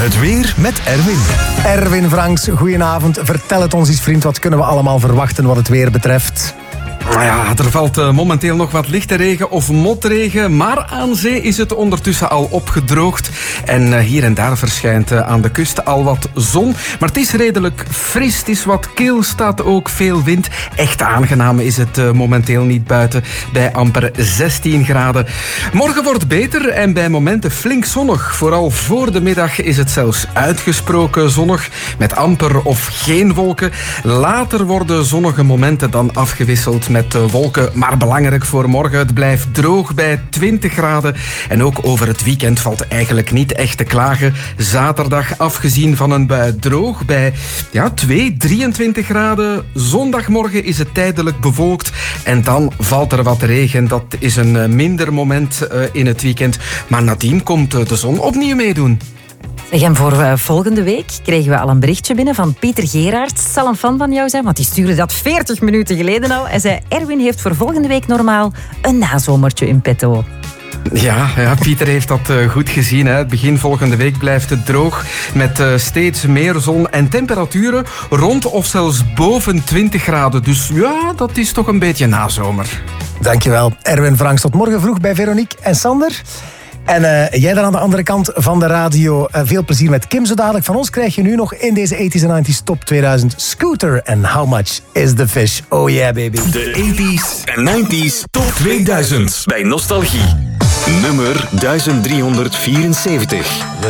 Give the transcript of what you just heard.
Het weer met Erwin. Erwin Franks, goedenavond. Vertel het ons eens, vriend. Wat kunnen we allemaal verwachten wat het weer betreft? Ja, er valt momenteel nog wat lichte regen of motregen, maar aan zee is het ondertussen al opgedroogd. En hier en daar verschijnt aan de kust al wat zon. Maar het is redelijk fris, het is wat kil, staat ook veel wind. Echt aangenaam is het momenteel niet buiten, bij amper 16 graden. Morgen wordt beter en bij momenten flink zonnig. Vooral voor de middag is het zelfs uitgesproken zonnig, met amper of geen wolken. Later worden zonnige momenten dan afgewisseld met wolken, maar belangrijk voor morgen, het blijft droog bij 20 graden. En ook over het weekend valt eigenlijk niet echt te klagen. Zaterdag, afgezien van een bui, droog bij 23 graden. Zondagmorgen is het tijdelijk bewolkt en dan valt er wat regen. Dat is een minder moment in het weekend. Maar nadien komt de zon opnieuw meedoen. Zeg, en voor volgende week kregen we al een berichtje binnen van Pieter Gerards. Zal een fan van jou zijn, want die stuurde dat 40 minuten geleden al. Hij zei, Erwin heeft voor volgende week normaal een nazomertje in petto. Ja, Pieter heeft dat goed gezien. Hè. Begin volgende week blijft het droog met steeds meer zon en temperaturen rond of zelfs boven 20 graden. Dus ja, dat is toch een beetje nazomer. Dankjewel, Erwin Franks. Tot morgen vroeg bij Veronique en Sander. En jij dan aan de andere kant van de radio. Veel plezier met Kim zo dadelijk. Van ons krijg je nu nog in deze 80s en 90s Top 2000 Scooter en How Much is the Fish. Oh yeah, baby. De 80s en 90s Top 2000 bij Nostalgie. Nummer 1374.